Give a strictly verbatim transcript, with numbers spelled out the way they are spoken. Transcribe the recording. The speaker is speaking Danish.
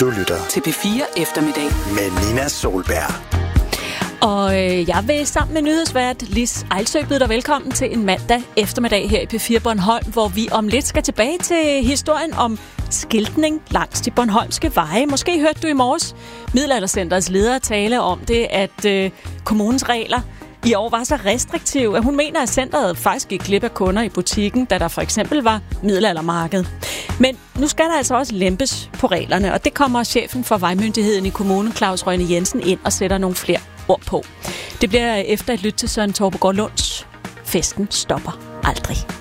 Du lytter til P fire Eftermiddag med Nina Solberg. Og øh, jeg vil sammen med nyhedsvært Lis Ejlsø byde dig velkommen til en mandag eftermiddag her i P fire Bornholm, hvor vi om lidt skal tilbage til historien om skiltning langs de bornholmske veje. Måske hørte du i morges Middelaldercenterets leder tale om det, at øh, kommunens regler i år var så restriktive, at hun mener, at centret faktisk gik glip af kunder i butikken, da der for eksempel var middelaldermarked. Men nu skal der altså også lempes på reglerne, og det kommer chefen for vejmyndigheden i kommunen, Claus Rønne Jensen, ind og sætter nogle flere ord på. Det bliver efter et lyt til Søren Torpegaard Lunds Festen stopper aldrig.